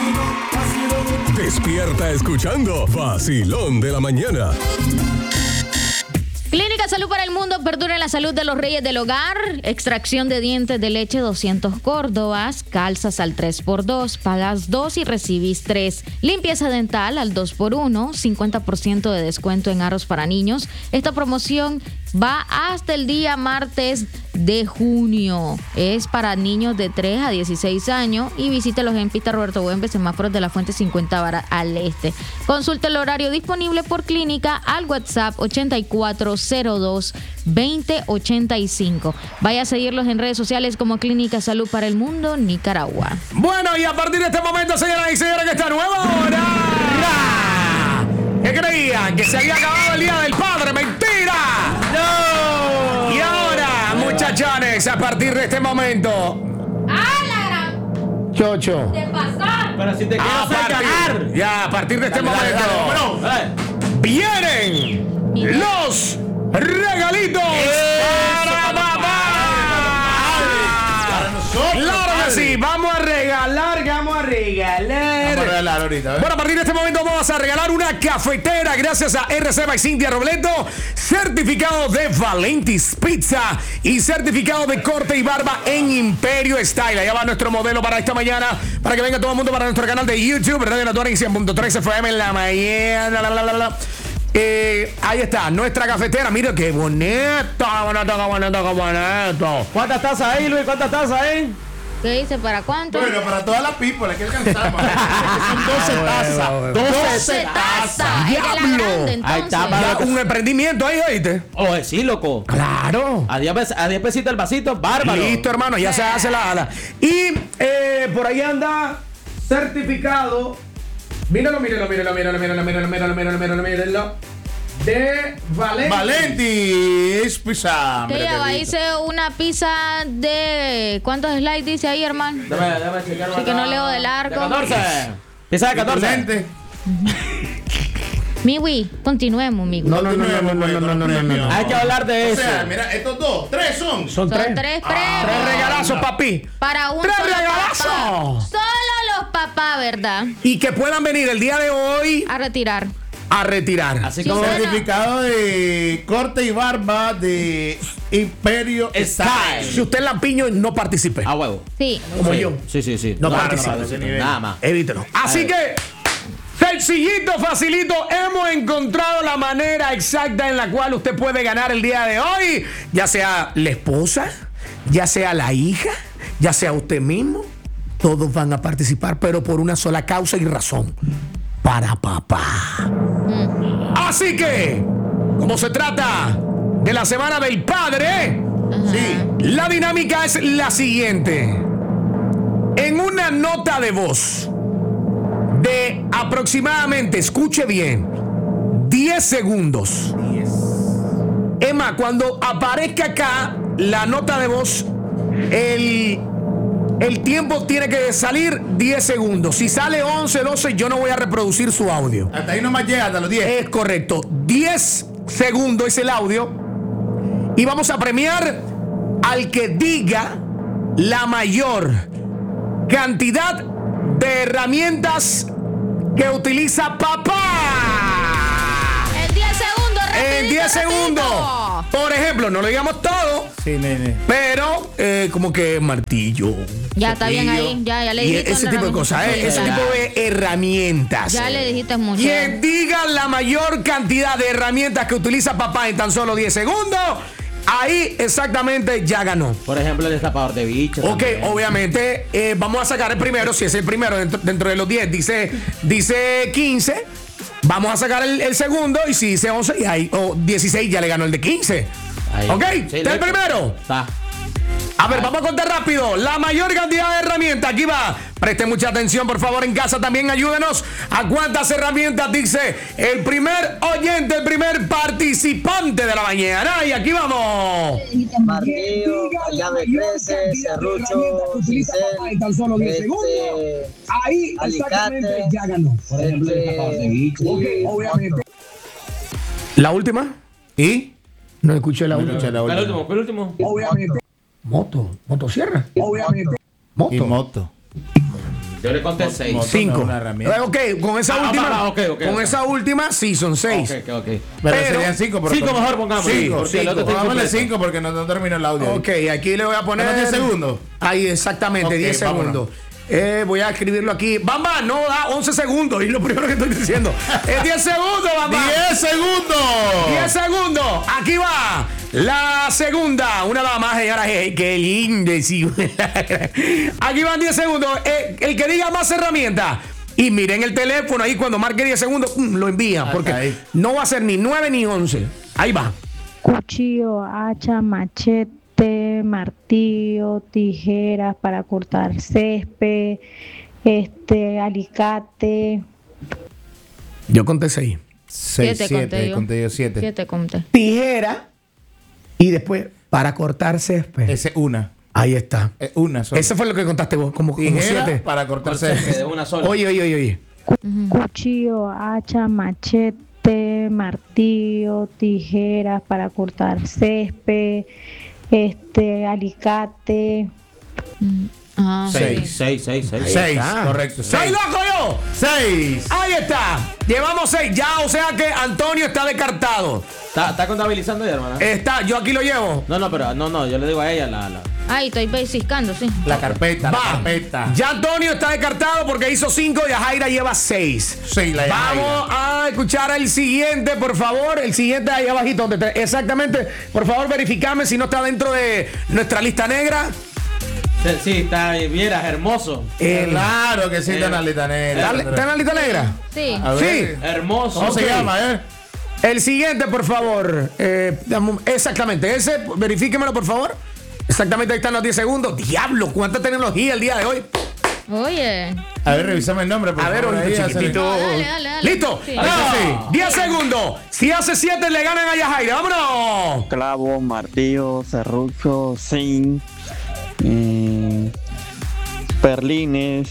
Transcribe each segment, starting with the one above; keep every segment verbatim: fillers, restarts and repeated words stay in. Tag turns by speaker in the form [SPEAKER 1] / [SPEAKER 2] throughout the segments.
[SPEAKER 1] Despierta escuchando Vacilón de la Mañana.
[SPEAKER 2] Clínica Salud para el Mundo, perdura la salud de los reyes del hogar. Extracción de dientes de leche doscientos córdobas, calzas al tres por dos, pagas dos y recibís tres. Limpieza dental al dos por uno, cincuenta por ciento de descuento en aros para niños. Esta promoción va hasta el día martes de junio. Es para niños de tres a dieciséis años y visítelos en Pista Roberto Güembe, semáforos de la Fuente cincuenta Vara al este. Consulte el horario disponible por clínica al WhatsApp ochenta y cuatro cero dos veinte ochenta y cinco. Vaya a seguirlos en redes sociales como Clínica Salud para el Mundo Nicaragua.
[SPEAKER 3] Bueno, y a partir de este momento, señoras y señores, que esta nueva hora. ¿Qué creían? ¿Que se había acabado el Día del Padre? ¡Mentira! ¡No! Y ahora, muchachones, a partir de este momento.
[SPEAKER 2] ¡Ah, la gran!
[SPEAKER 3] Chocho.
[SPEAKER 2] ¡De pasar!
[SPEAKER 4] Pero si te quieres
[SPEAKER 3] A partir,
[SPEAKER 4] ganar.
[SPEAKER 3] ya, a partir de este
[SPEAKER 4] Dale, dale,
[SPEAKER 3] momento.
[SPEAKER 4] dale, dale.
[SPEAKER 3] Vienen
[SPEAKER 2] Mira.
[SPEAKER 3] los regalitos para papá.
[SPEAKER 4] Para nosotros,
[SPEAKER 3] Claro que
[SPEAKER 4] padre.
[SPEAKER 3] sí, vamos a regalar, que vamos a regalar.
[SPEAKER 4] Vamos a regalar ahorita, ¿eh?
[SPEAKER 3] Bueno, a partir de este momento vamos a regalar una cafetera gracias a R C by Cintia Robleto, certificado de Valentis Pizza y certificado de corte y barba en Imperio Style. Allá va nuestro modelo para esta mañana, para que venga todo el mundo para nuestro canal de YouTube, Radio Natural cien punto tres F M en la mañana. La, la, la, la. Eh, ahí está, nuestra cafetera. Mira qué bonito, qué bonito, qué bonito, qué bonito.
[SPEAKER 4] ¿Cuántas tazas hay, Luis? ¿Cuántas tazas hay?
[SPEAKER 2] ¿Qué dice? ¿Para cuánto?
[SPEAKER 5] Bueno, para todas las people, hay que alcanzar. Son doce tazas.
[SPEAKER 2] doce tazas. Es de la
[SPEAKER 3] ¡Diablo!
[SPEAKER 2] grande,
[SPEAKER 4] Ahí
[SPEAKER 2] entonces.
[SPEAKER 4] está,
[SPEAKER 3] Ya, un emprendimiento ahí, ¿oíste?
[SPEAKER 4] Oh, sí, loco.
[SPEAKER 3] Claro.
[SPEAKER 4] A diez pes- a diez pesitos el vasito, bárbaro.
[SPEAKER 3] Listo, hermano, ya se hace la ala. Y eh, por ahí anda certificado. Míralo, míralo, míralo, míralo, míralo, míralo, míralo, míralo, míralo, míralo. De Valentis.
[SPEAKER 5] Valentis Pizza.
[SPEAKER 2] ¿Qué
[SPEAKER 5] Mira
[SPEAKER 2] lleva?
[SPEAKER 5] qué
[SPEAKER 2] Hice una pizza de... ¿Cuántos slides dice ahí, hermano?
[SPEAKER 4] Déjame, déjame checar.
[SPEAKER 2] Sí, que no leo de largo.
[SPEAKER 4] De catorce. Pizza de catorce.
[SPEAKER 5] Excelente.
[SPEAKER 2] Miwi, continuemos, Miwi.
[SPEAKER 3] No, no, no, no, no, no, no, no, no, no.
[SPEAKER 4] Hay que hablar de
[SPEAKER 5] O
[SPEAKER 4] eso.
[SPEAKER 5] sea, mira, estos dos, tres son.
[SPEAKER 3] Son
[SPEAKER 2] Son
[SPEAKER 3] tres.
[SPEAKER 2] tres
[SPEAKER 3] Tres
[SPEAKER 2] premios.
[SPEAKER 3] regalazos, papi.
[SPEAKER 2] Para un
[SPEAKER 3] ¡Tres
[SPEAKER 2] solo
[SPEAKER 3] regalazos!
[SPEAKER 2] papá. Solo los papás, ¿verdad?
[SPEAKER 3] Y que puedan venir el día de hoy
[SPEAKER 2] A retirar.
[SPEAKER 3] a retirar.
[SPEAKER 4] Así
[SPEAKER 2] Sí,
[SPEAKER 4] como
[SPEAKER 2] bueno.
[SPEAKER 5] Certificado de corte y barba de Imperio
[SPEAKER 4] Style.
[SPEAKER 3] Si usted es lampiño, no participe.
[SPEAKER 4] a huevo.
[SPEAKER 2] Sí.
[SPEAKER 3] Como
[SPEAKER 4] Sí.
[SPEAKER 3] yo.
[SPEAKER 4] Sí, sí, sí.
[SPEAKER 3] No
[SPEAKER 4] no,
[SPEAKER 3] participo.
[SPEAKER 4] no, no, no, nada más.
[SPEAKER 3] Evítelo. Así
[SPEAKER 4] Ay.
[SPEAKER 3] que, sencillito, facilito, hemos encontrado la manera exacta en la cual usted puede ganar el día de hoy. Ya sea la esposa, ya sea la hija, ya sea usted mismo. Todos van a participar, pero por una sola causa y razón. Para papá. Así que, como se trata de la Semana del Padre,
[SPEAKER 5] Sí.
[SPEAKER 3] la dinámica es la siguiente. En una nota de voz de aproximadamente, escuche bien, diez segundos. Emma, cuando aparezca acá la nota de voz, el, el tiempo tiene que salir diez segundos. Si sale once, doce, yo no voy a reproducir su audio.
[SPEAKER 5] Hasta ahí nomás llega, hasta los diez.
[SPEAKER 3] Es correcto. diez segundos es el audio. Y vamos a premiar al que diga la mayor cantidad de herramientas que utiliza papá.
[SPEAKER 2] En diez segundos, rapidito,
[SPEAKER 3] En diez
[SPEAKER 2] rapidito.
[SPEAKER 3] segundos. Por ejemplo, no lo digamos todo,
[SPEAKER 5] Sí, nene.
[SPEAKER 3] pero eh, como que martillo.
[SPEAKER 2] Ya está bien
[SPEAKER 3] cepillo,
[SPEAKER 2] ahí, ya, ya le
[SPEAKER 3] y
[SPEAKER 2] dijiste
[SPEAKER 3] ese
[SPEAKER 2] una
[SPEAKER 3] tipo de
[SPEAKER 2] herramienta.
[SPEAKER 3] cosas,
[SPEAKER 2] Sí,
[SPEAKER 3] eh, ese
[SPEAKER 2] ya.
[SPEAKER 3] tipo de herramientas.
[SPEAKER 2] Ya le dijiste mucho.
[SPEAKER 3] Quien diga la mayor cantidad de herramientas que utiliza papá en tan solo diez segundos, ahí exactamente ya ganó.
[SPEAKER 4] Por ejemplo, el destapador de bichos.
[SPEAKER 3] Ok,
[SPEAKER 4] también.
[SPEAKER 3] obviamente eh, vamos a sacar el primero, si es el primero dentro, dentro de los diez, dice, dice quince, vamos a sacar el, el segundo y si dice once y ahí, o dieciséis ya le ganó el de quince.
[SPEAKER 4] Ahí.
[SPEAKER 3] Ok,
[SPEAKER 4] Sí,
[SPEAKER 3] ¿está el
[SPEAKER 4] listo.
[SPEAKER 3] primero?
[SPEAKER 4] Está.
[SPEAKER 3] A ver, vamos a contar rápido. La mayor cantidad de herramientas. Aquí va. Preste mucha atención, por favor, en casa. También ayúdenos a cuántas herramientas dice el primer oyente, el primer participante de la mañana. Y aquí vamos.
[SPEAKER 6] Martillo, llave crece, serrucho, cincel, este,
[SPEAKER 7] Ahí
[SPEAKER 6] alicate,
[SPEAKER 7] exactamente ya ganó. Por ejemplo, el
[SPEAKER 6] este,
[SPEAKER 7] destapador de bichos. Ok,
[SPEAKER 6] y
[SPEAKER 7] obviamente.
[SPEAKER 3] La última.
[SPEAKER 5] ¿Y?
[SPEAKER 3] No escuché la
[SPEAKER 5] No
[SPEAKER 3] última.
[SPEAKER 5] escuché la
[SPEAKER 4] El
[SPEAKER 5] última.
[SPEAKER 4] último, el último.
[SPEAKER 7] Obviamente.
[SPEAKER 3] Moto. Motosierra.
[SPEAKER 7] Obviamente.
[SPEAKER 5] Y
[SPEAKER 3] Moto.
[SPEAKER 5] moto.
[SPEAKER 4] Yo le conté seis.
[SPEAKER 5] Moto no
[SPEAKER 3] Cinco.
[SPEAKER 5] es una herramienta.
[SPEAKER 3] Eh, ok, con esa
[SPEAKER 4] Ah,
[SPEAKER 3] última.
[SPEAKER 4] ah, ok, ok,
[SPEAKER 3] con
[SPEAKER 4] ok.
[SPEAKER 3] esa última, sí, son seis.
[SPEAKER 4] Ok, ok, ok.
[SPEAKER 5] Pero,
[SPEAKER 3] Pero-
[SPEAKER 5] serían cinco. Por
[SPEAKER 4] Cinco mejor pongamos.
[SPEAKER 5] Cinco,
[SPEAKER 4] porque el otro
[SPEAKER 5] cinco.
[SPEAKER 4] está
[SPEAKER 5] Pongámosle
[SPEAKER 4] incompleto.
[SPEAKER 5] cinco porque no, no terminó el audio.
[SPEAKER 3] Ok, aquí le voy a poner.
[SPEAKER 5] ¿Menos diez segundos?
[SPEAKER 3] Ahí, exactamente,
[SPEAKER 5] Ok,
[SPEAKER 3] diez
[SPEAKER 5] vámonos.
[SPEAKER 3] segundos. Eh, voy a escribirlo aquí. Bamba, no da once segundos. Y lo primero que estoy diciendo es diez segundos, Bamba.
[SPEAKER 5] ¡diez segundos!
[SPEAKER 3] diez segundos. Aquí va la segunda. Una dama, señora. Hey, qué lindo. Sí. Aquí van diez segundos. Eh, el que diga más herramientas. Y miren el teléfono ahí cuando marque diez segundos, mm, lo envía.
[SPEAKER 5] Hasta
[SPEAKER 3] Porque
[SPEAKER 5] ahí.
[SPEAKER 3] no va a ser ni nueve ni once. Ahí va.
[SPEAKER 8] Cuchillo, hacha, machete, martillo, tijeras para cortar césped, este, alicate.
[SPEAKER 3] Yo conté seis.
[SPEAKER 5] Seis,
[SPEAKER 2] Siete
[SPEAKER 5] siete,
[SPEAKER 2] conté yo.
[SPEAKER 5] conté yo siete.
[SPEAKER 2] Siete conté.
[SPEAKER 3] Tijera. Y después, para cortar césped.
[SPEAKER 5] Ese una.
[SPEAKER 3] Ahí está.
[SPEAKER 5] Es una sola.
[SPEAKER 3] Ese fue lo que contaste vos, como, como
[SPEAKER 5] Tijera
[SPEAKER 3] siete.
[SPEAKER 5] para cortarse.
[SPEAKER 4] De una sola.
[SPEAKER 3] Oye, oye, oye, oye.
[SPEAKER 8] Cuchillo, hacha, machete, martillo, tijeras para cortar césped, este, alicate.
[SPEAKER 2] Ah,
[SPEAKER 5] Seis.
[SPEAKER 4] Seis, seis, seis.
[SPEAKER 5] Seis,
[SPEAKER 3] está.
[SPEAKER 5] correcto.
[SPEAKER 3] ¡Soy
[SPEAKER 5] Seis.
[SPEAKER 3] loco yo!
[SPEAKER 5] Seis.
[SPEAKER 3] Ahí está. Llevamos seis. Ya, o sea que Antonio está descartado.
[SPEAKER 4] ¿Está, está contabilizando ya, hermana?
[SPEAKER 3] Está, yo aquí lo llevo.
[SPEAKER 4] No, no, pero no, no, yo le digo a ella la. la...
[SPEAKER 2] Ay, estoy ciscando, sí.
[SPEAKER 5] La carpeta, la
[SPEAKER 3] Va.
[SPEAKER 5] carpeta.
[SPEAKER 3] Ya Antonio está descartado porque hizo cinco y Jaira lleva seis.
[SPEAKER 5] Seis, la
[SPEAKER 3] Vamos a escuchar el siguiente, por favor. El siguiente ahí abajito. Donde te- exactamente. Por favor, verificame si no está dentro de nuestra lista negra.
[SPEAKER 4] Sí, sí, está, vieras, hermoso.
[SPEAKER 3] El-
[SPEAKER 5] Claro que sí, está en la lista negra.
[SPEAKER 3] ¿Está, está en la lista negra?
[SPEAKER 2] Sí.
[SPEAKER 5] A ver.
[SPEAKER 4] Hermoso.
[SPEAKER 5] ¿Cómo se
[SPEAKER 3] Ok.
[SPEAKER 5] llama, eh?
[SPEAKER 3] El siguiente, por favor. Eh, dame un- exactamente. Ese, verifíquemelo, por favor. Exactamente, ahí están los diez segundos. Diablo, cuánta tecnología el día de hoy.
[SPEAKER 2] Oye.
[SPEAKER 5] A ver, revisame el nombre, por
[SPEAKER 3] A ver,
[SPEAKER 5] favor.
[SPEAKER 3] ahorita
[SPEAKER 5] ahí,
[SPEAKER 3] chiquitito.
[SPEAKER 2] No, dale, dale, dale.
[SPEAKER 3] ¿Listo?
[SPEAKER 2] Sí.
[SPEAKER 3] Ahí sí. diez segundos. Si hace siete, le ganan a Yajaira. ¡Vámonos!
[SPEAKER 9] Clavo, martillo, serrucho, zinc, eh, perlines,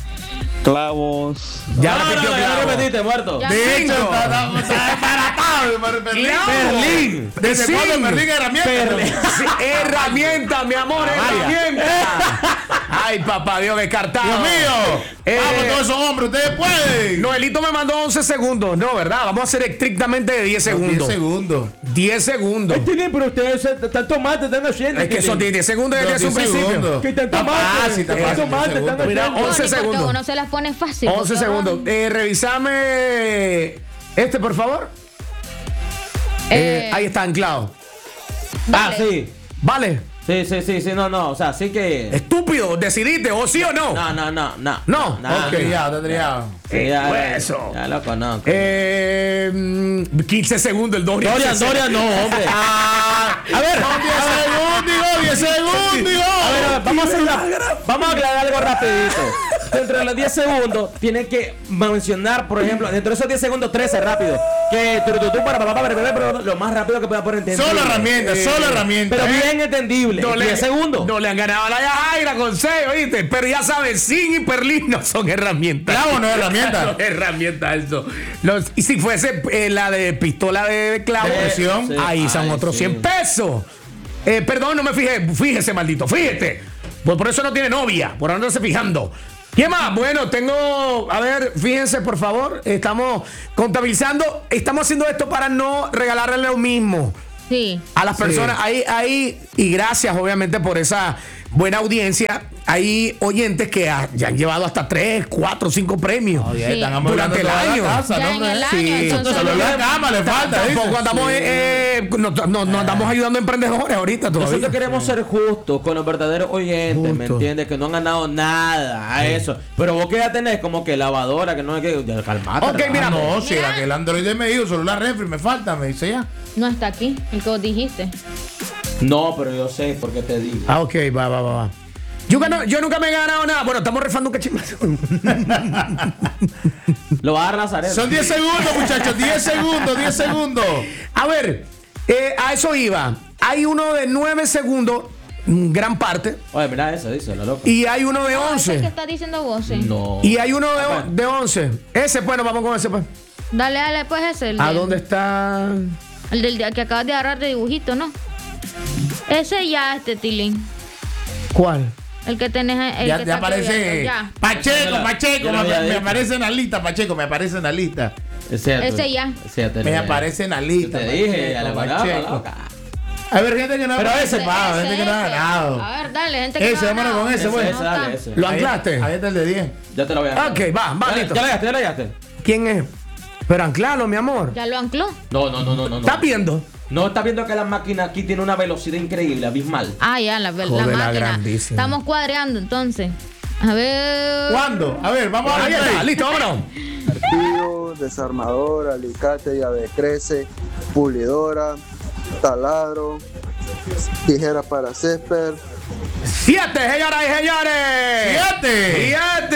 [SPEAKER 9] clavos.
[SPEAKER 3] Ya
[SPEAKER 4] no,
[SPEAKER 3] repitió
[SPEAKER 4] no, ya
[SPEAKER 3] clavo.
[SPEAKER 4] lo repetiste, muerto.
[SPEAKER 2] Ya.
[SPEAKER 5] De hecho,
[SPEAKER 3] Cinco.
[SPEAKER 5] está, está, está desbaratado el Ber- Berlín.
[SPEAKER 3] Clavo.
[SPEAKER 5] Berlín. ¿Desde
[SPEAKER 3] Sí.
[SPEAKER 5] cuándo Berlín herramienta?
[SPEAKER 3] Sí, herramienta, mi amor, herramienta. Ay, papá, Dios, descartado.
[SPEAKER 5] Dios mío.
[SPEAKER 3] Eh,
[SPEAKER 5] Vamos, todos esos hombres, ustedes pueden.
[SPEAKER 3] Noelito me mandó once segundos. No, ¿verdad? Vamos a hacer estrictamente de diez segundos.
[SPEAKER 5] diez segundos.
[SPEAKER 3] diez segundos.
[SPEAKER 4] Tienen, pero ustedes están tomando, están haciendo.
[SPEAKER 3] Es que son diez segundos
[SPEAKER 5] Los
[SPEAKER 3] desde un
[SPEAKER 5] diez
[SPEAKER 3] principio.
[SPEAKER 5] segundos.
[SPEAKER 4] ¿Qué tanto
[SPEAKER 5] Está
[SPEAKER 4] más?
[SPEAKER 5] fácil, está
[SPEAKER 4] ¿Qué
[SPEAKER 5] fácil,
[SPEAKER 4] tanto más?
[SPEAKER 5] diez segundos.
[SPEAKER 4] Están
[SPEAKER 3] Mira,
[SPEAKER 4] haciendo.
[SPEAKER 3] once
[SPEAKER 2] Tony, porque
[SPEAKER 3] segundos.
[SPEAKER 2] uno se las pone fácil.
[SPEAKER 3] once
[SPEAKER 2] porque
[SPEAKER 3] segundos. Eh, revisame este, por favor. Eh,
[SPEAKER 2] Eh,
[SPEAKER 3] ahí está anclado.
[SPEAKER 4] Ah,
[SPEAKER 2] dale.
[SPEAKER 4] sí.
[SPEAKER 3] Vale.
[SPEAKER 4] Sí, sí, sí, sí, no, no. O sea, sí que.
[SPEAKER 3] Estúpido, decidiste, o sí o no.
[SPEAKER 4] No, no, no, no.
[SPEAKER 3] No,
[SPEAKER 4] no,
[SPEAKER 5] Está
[SPEAKER 3] ok.
[SPEAKER 5] trillado, está trillado.
[SPEAKER 4] Sí, ya,
[SPEAKER 3] hueso.
[SPEAKER 4] ya lo conozco.
[SPEAKER 3] Eh, mm, quince segundos el Dorian.
[SPEAKER 4] Dorian, Dorian, no, hombre.
[SPEAKER 3] Ah,
[SPEAKER 4] A ver,
[SPEAKER 5] Son diez segundos, diez segundos.
[SPEAKER 4] A ver, a ver, vamos a, hacer una- vamos a aclarar algo rapidito. Dentro de los diez segundos, tienen que mencionar, por ejemplo, dentro de esos diez segundos, trece rápido. Que tu, tu, tu, para, para, para, para, para, lo más rápido que pueda por entender.
[SPEAKER 5] Solo herramientas, solo herramientas.
[SPEAKER 4] Pero
[SPEAKER 5] ¿eh?
[SPEAKER 4] bien entendible.
[SPEAKER 3] no le-
[SPEAKER 4] diez segundos.
[SPEAKER 3] No le han ganado a la Yajaira con seis, ¿oíste? Pero ya sabes, sin y perlín no son herramientas.
[SPEAKER 5] Clavo no es herramienta.
[SPEAKER 3] No es herramienta eso. Los- y si fuese eh, la de pistola de clavo,
[SPEAKER 5] De presión.
[SPEAKER 4] Sí.
[SPEAKER 3] ahí son
[SPEAKER 4] Ay,
[SPEAKER 3] otros
[SPEAKER 4] sí.
[SPEAKER 3] cien pesos. Eh, perdón, no me fijé. Fíjese, maldito, fíjate. Pues por eso no tiene novia, por andarse fijando. ¿Qué más? Bueno, tengo, a ver, fíjense por favor, estamos contabilizando, estamos haciendo esto para no regalarle lo mismo
[SPEAKER 2] Sí.
[SPEAKER 3] a las
[SPEAKER 5] Sí.
[SPEAKER 3] personas. Ahí, ahí, y gracias obviamente por esa buena audiencia. Hay oyentes que ha- ya han llevado hasta tres, cuatro, cinco premios.
[SPEAKER 5] Oye,
[SPEAKER 2] Sí.
[SPEAKER 5] están
[SPEAKER 3] Durante el
[SPEAKER 5] amoblando toda la
[SPEAKER 3] año.
[SPEAKER 5] casa,
[SPEAKER 2] Ya
[SPEAKER 5] ¿no,
[SPEAKER 2] en
[SPEAKER 5] hombre?
[SPEAKER 2] el año,
[SPEAKER 3] Sí.
[SPEAKER 2] entonces,
[SPEAKER 5] Solo la cama le falta,
[SPEAKER 3] Tampoco
[SPEAKER 5] ¿viste?
[SPEAKER 3] andamos, eh, eh, no, no- no andamos ayudando a emprendedores ahorita todavía.
[SPEAKER 4] Nosotros queremos ser justos con los verdaderos oyentes, ¿me
[SPEAKER 3] Justo.
[SPEAKER 4] entiendes? Que no han ganado nada a eso. Pero vos que ya tenés como que lavadora, que no es que. Ya, calmate.
[SPEAKER 3] Ok,
[SPEAKER 4] hermano.
[SPEAKER 3] mira,
[SPEAKER 5] Ah, no,
[SPEAKER 2] Mira.
[SPEAKER 5] si era que el Android me dijo, solo la refri me falta, me dice ya.
[SPEAKER 2] No está aquí, el que vos dijiste.
[SPEAKER 4] No, pero yo sé por qué te digo.
[SPEAKER 3] Ah, ok, va, va, va, va. Yo, gano- yo nunca me he ganado nada. Bueno, estamos rifando un cachimazo.
[SPEAKER 4] Lo va a dar Nazaret.
[SPEAKER 5] Son diez segundos, muchachos, diez segundos, diez segundos.
[SPEAKER 3] A ver, eh, a eso iba. Hay uno de nueve segundos, mm, gran parte,
[SPEAKER 4] Oye, mira eso, dice la loca.
[SPEAKER 3] y hay uno de
[SPEAKER 2] Ah, ese que
[SPEAKER 3] once.
[SPEAKER 2] está diciendo vos, sí.
[SPEAKER 4] No.
[SPEAKER 3] Y hay uno de,
[SPEAKER 4] Ah,
[SPEAKER 3] o-
[SPEAKER 4] bueno.
[SPEAKER 3] de once. Ese, bueno, vamos con ese, pues.
[SPEAKER 2] Dale, dale, pues ese. El
[SPEAKER 3] ¿A
[SPEAKER 2] de-
[SPEAKER 3] dónde está?
[SPEAKER 2] El del día que acabas de agarrar de dibujito, ¿no? Ese ya, este Tilín.
[SPEAKER 3] ¿Cuál?
[SPEAKER 2] El que tenés. El
[SPEAKER 5] Ya,
[SPEAKER 2] que
[SPEAKER 5] ya
[SPEAKER 2] está
[SPEAKER 5] aparece.
[SPEAKER 2] escribiendo, ya.
[SPEAKER 5] Pacheco, Pacheco.
[SPEAKER 4] Yo lo
[SPEAKER 5] Me,
[SPEAKER 4] había
[SPEAKER 5] me
[SPEAKER 4] dicho.
[SPEAKER 5] aparece en la lista, Pacheco. Me aparece en la lista.
[SPEAKER 4] Ese ya.
[SPEAKER 2] Ese ya.
[SPEAKER 4] Ese ya te
[SPEAKER 5] Me
[SPEAKER 4] lo-
[SPEAKER 5] aparece en la
[SPEAKER 4] Yo
[SPEAKER 5] lista.
[SPEAKER 4] te dije, a la
[SPEAKER 5] Pacheco,
[SPEAKER 4] parada,
[SPEAKER 5] Pacheco.
[SPEAKER 4] loca.
[SPEAKER 5] A ver, gente que no
[SPEAKER 4] Pero
[SPEAKER 5] ha
[SPEAKER 4] ese,
[SPEAKER 5] participado, gente que no ha
[SPEAKER 2] ese.
[SPEAKER 5] ganado.
[SPEAKER 2] A ver, dale, gente que
[SPEAKER 5] Ese,
[SPEAKER 2] no ha
[SPEAKER 5] vámonos
[SPEAKER 2] ganado.
[SPEAKER 5] con ese,
[SPEAKER 4] Ese,
[SPEAKER 5] bueno.
[SPEAKER 4] ese, dale, ese.
[SPEAKER 3] ¿Lo
[SPEAKER 5] Ahí-
[SPEAKER 3] anclaste?
[SPEAKER 5] Ahí está el de diez.
[SPEAKER 4] Ya te lo voy a dar.
[SPEAKER 3] Ok, va, va,
[SPEAKER 4] ¿Ya,
[SPEAKER 3] listo.
[SPEAKER 4] ya lo hallaste, ya lo hallaste?
[SPEAKER 3] ¿Quién es? Pero anclalo, mi amor.
[SPEAKER 2] Ya lo ancló.
[SPEAKER 4] No, no, no, no, no.
[SPEAKER 3] ¿Estás viendo?
[SPEAKER 4] No, estás viendo que la máquina aquí tiene una velocidad increíble, abismal.
[SPEAKER 2] Ah, ya, la, la
[SPEAKER 3] Joder, la
[SPEAKER 2] máquina.
[SPEAKER 3] grandísima.
[SPEAKER 2] Estamos cuadreando entonces. A ver.
[SPEAKER 5] ¿Cuándo? A ver, vamos a
[SPEAKER 3] Ahí
[SPEAKER 5] ver.
[SPEAKER 3] está, listo, vámonos.
[SPEAKER 6] Martillo, desarmador, alicate, llave de crece, pulidora, taladro, tijera para césped.
[SPEAKER 3] Siete, señoras y señores.
[SPEAKER 5] ¡Siete!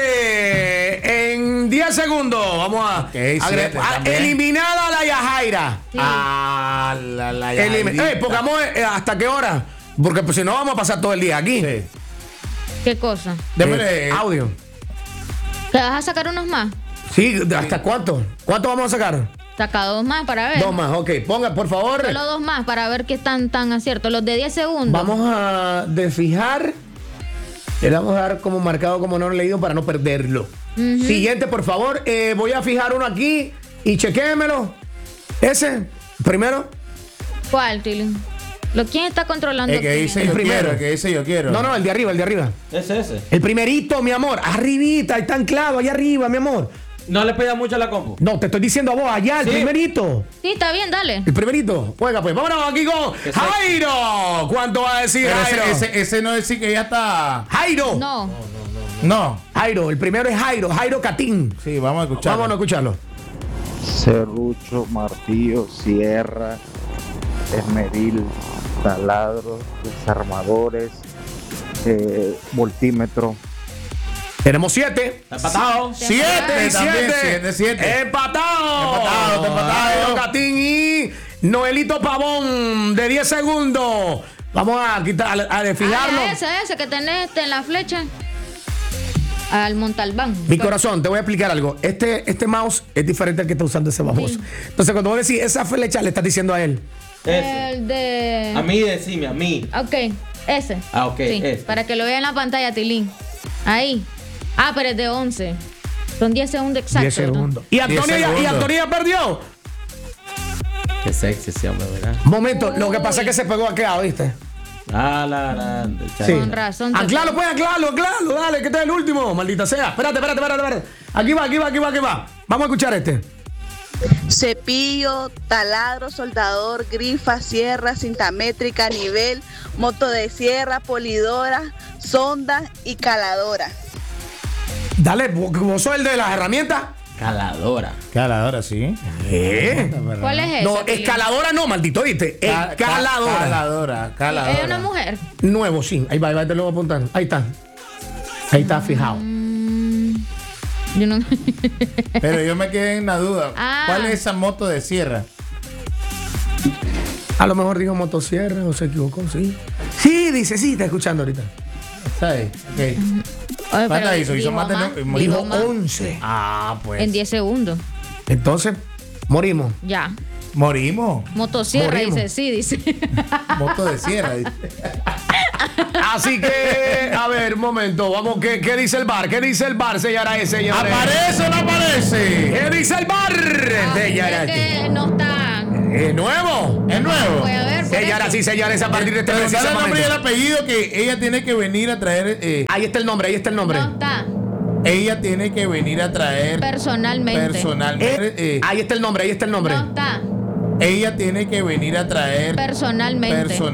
[SPEAKER 3] Siete. En diez segundos. Vamos a.
[SPEAKER 5] Ok, siete
[SPEAKER 3] agregar- a-
[SPEAKER 5] también.
[SPEAKER 3] eliminada la Yajaira.
[SPEAKER 2] Sí.
[SPEAKER 5] Ah, la, la, la,
[SPEAKER 3] Elimi-
[SPEAKER 5] la-
[SPEAKER 3] Ey, pongamos eh, hasta qué hora. Porque pues, si no vamos a pasar todo el día aquí.
[SPEAKER 5] Sí.
[SPEAKER 2] ¿Qué cosa?
[SPEAKER 5] Démosle-
[SPEAKER 3] Eh, audio.
[SPEAKER 2] ¿Te vas a sacar unos más?
[SPEAKER 3] Sí, ¿hasta cuánto? ¿Cuánto vamos a sacar?
[SPEAKER 2] Saca dos más para ver.
[SPEAKER 3] Dos más, ok. Ponga, por favor.
[SPEAKER 2] Solo dos más para ver qué están tan aciertos. Los de diez segundos.
[SPEAKER 3] Vamos a desfijar. Le vamos a dar como marcado como no leído para no perderlo.
[SPEAKER 2] Ujú.
[SPEAKER 3] Siguiente, por favor. Eh, voy a fijar uno aquí y chequémelo. Ese, primero.
[SPEAKER 2] ¿Cuál, Tilly? ¿Lo, ¿Quién está controlando?
[SPEAKER 5] El que
[SPEAKER 2] quién?
[SPEAKER 5] dice
[SPEAKER 3] El
[SPEAKER 5] yo
[SPEAKER 3] primero.
[SPEAKER 5] quiero, el que dice yo quiero.
[SPEAKER 3] No, no, el de arriba, el de arriba.
[SPEAKER 4] Ese, ese.
[SPEAKER 3] El primerito, mi amor. Arribita, ahí está anclado, allá arriba, mi amor.
[SPEAKER 4] No le pida mucho a la compu.
[SPEAKER 3] No, te estoy diciendo a vos, allá, el
[SPEAKER 4] Sí.
[SPEAKER 3] primerito.
[SPEAKER 2] Sí, está bien, dale.
[SPEAKER 3] El primerito. Juega, pues. Vámonos aquí con
[SPEAKER 4] Que se-
[SPEAKER 3] Jairo. ¿Cuánto va a decir
[SPEAKER 5] Pero
[SPEAKER 3] Jairo?
[SPEAKER 5] ese, ese, ese no decir que ya está.
[SPEAKER 3] Jairo.
[SPEAKER 2] No.
[SPEAKER 5] No.
[SPEAKER 3] Jairo, el primero es Jairo, Jairo Catín.
[SPEAKER 5] Sí, vamos a escuchar.
[SPEAKER 3] Vámonos a escucharlo.
[SPEAKER 10] Serrucho, martillo, sierra, esmeril, taladros, desarmadores, eh, voltímetro.
[SPEAKER 3] Tenemos siete.
[SPEAKER 4] Está empatado.
[SPEAKER 5] Siete
[SPEAKER 3] Siete,
[SPEAKER 5] también,
[SPEAKER 3] siete.
[SPEAKER 5] siete, siete.
[SPEAKER 3] Empatado.
[SPEAKER 5] Empatado, está empatado.
[SPEAKER 3] Jairo Catín y Noelito Pavón de diez segundos. Vamos a quitar, a, a fijarlo.
[SPEAKER 2] Ah, ese, ese que tenés este en la flecha. Al Montalbán.
[SPEAKER 3] Mi corazón, te voy a explicar algo. Este, este mouse es diferente al que está usando ese baboso. Entonces, cuando vos decís esa flecha, le estás diciendo a él.
[SPEAKER 4] Ese.
[SPEAKER 2] El de.
[SPEAKER 4] A mí decime, a mí.
[SPEAKER 2] Ok, ese.
[SPEAKER 4] Ah, ok,
[SPEAKER 2] Sí,
[SPEAKER 4] ese.
[SPEAKER 2] para que lo vean en la pantalla, Tilín. Ahí. Ah, pero es de once. Son diez segundos exactos.
[SPEAKER 3] diez segundos. ¿Y Antonia,
[SPEAKER 5] diez
[SPEAKER 3] ya- y
[SPEAKER 5] segundos.
[SPEAKER 3] Antonia perdió?
[SPEAKER 4] Qué sexy ese hombre, ¿verdad?
[SPEAKER 3] Momento, lo que pasa es que se pegó acá, ¿viste?
[SPEAKER 4] Ah, la grande.
[SPEAKER 3] Sí.
[SPEAKER 2] Con razón. te-
[SPEAKER 3] Anclalo, pues, anclalo, anclalo, dale, que este es el último, maldita sea. Espérate, espérate, espérate, espérate. Aquí va, aquí va, aquí va, aquí va. Vamos a escuchar este.
[SPEAKER 11] Cepillo, taladro, soldador, grifa, sierra, cinta métrica, nivel, moto de sierra, polidora, sonda y caladora.
[SPEAKER 3] Dale, vos vos sos el de las herramientas.
[SPEAKER 4] Caladora.
[SPEAKER 5] Caladora, sí.
[SPEAKER 3] ¿Eh?
[SPEAKER 2] ¿Cuál es ese?
[SPEAKER 3] No,
[SPEAKER 2] Tilín?
[SPEAKER 3] escaladora no, maldito, ¿viste?
[SPEAKER 5] Ca- ca-
[SPEAKER 3] Escaladora.
[SPEAKER 5] Caladora, caladora.
[SPEAKER 2] Es una mujer.
[SPEAKER 3] Nuevo, sí. Ahí va, ahí va, te lo voy a apuntar. Ahí está. Ahí está fijado.
[SPEAKER 2] Yo no.
[SPEAKER 5] Pero yo me quedé en la duda.
[SPEAKER 2] Ah.
[SPEAKER 5] ¿Cuál es esa moto de sierra?
[SPEAKER 3] A lo mejor dijo motosierra o se equivocó, sí. Sí, dice, sí, está escuchando ahorita.
[SPEAKER 5] ¿Sabes? Ok.
[SPEAKER 2] Oye,
[SPEAKER 5] ¿Cuántas
[SPEAKER 2] pero
[SPEAKER 5] hizo? Hizo
[SPEAKER 2] dijo
[SPEAKER 5] más de
[SPEAKER 2] más,
[SPEAKER 5] no-
[SPEAKER 2] dijo
[SPEAKER 3] Dijo
[SPEAKER 2] más.
[SPEAKER 3] once.
[SPEAKER 5] Ah, pues.
[SPEAKER 2] En diez segundos.
[SPEAKER 3] Entonces, morimos.
[SPEAKER 2] Ya.
[SPEAKER 5] Morimos.
[SPEAKER 2] Motosierra
[SPEAKER 3] Morimos.
[SPEAKER 2] dice, sí, dice.
[SPEAKER 5] Moto de sierra. dice.
[SPEAKER 3] Así que, a ver, un momento, vamos, ¿qué, qué dice el bar? ¿Qué dice el bar, señora S, señores?
[SPEAKER 5] ¿Aparece o no aparece?
[SPEAKER 3] ¿Qué dice el bar?
[SPEAKER 2] Ah,
[SPEAKER 3] Señora
[SPEAKER 2] es
[SPEAKER 3] S.
[SPEAKER 2] que no está.
[SPEAKER 3] ¿Es nuevo?
[SPEAKER 5] ¿Es nuevo?
[SPEAKER 2] Voy a ver. por
[SPEAKER 3] Señoras
[SPEAKER 2] eso.
[SPEAKER 3] y señores, a partir de este
[SPEAKER 5] Pero
[SPEAKER 3] preciso
[SPEAKER 5] sale el nombre y el
[SPEAKER 3] momento.
[SPEAKER 5] apellido que ella tiene que venir a traer. eh,
[SPEAKER 3] Ahí está el nombre, ahí está el nombre.
[SPEAKER 2] No está.
[SPEAKER 5] ella tiene que venir a traer
[SPEAKER 2] Personalmente.
[SPEAKER 5] personalmente.
[SPEAKER 3] Eh,
[SPEAKER 5] eh,
[SPEAKER 3] ahí está el nombre, ahí está el nombre.
[SPEAKER 2] No está.
[SPEAKER 5] ella tiene que venir a traer
[SPEAKER 2] Personalmente.
[SPEAKER 5] personalmente.